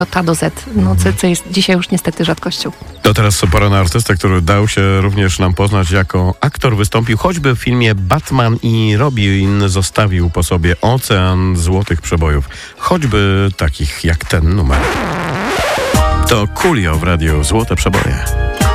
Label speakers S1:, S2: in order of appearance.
S1: od A do Z, no, co jest dzisiaj już niestety rzadkością.
S2: To teraz pora na artystę, który dał się również nam poznać jako aktor. Wystąpił choćby w filmie Batman i Robin. Zostawił po sobie ocean złotych przebojów. Choćby takich jak ten numer. To Coolio w radiu Złote Przeboje.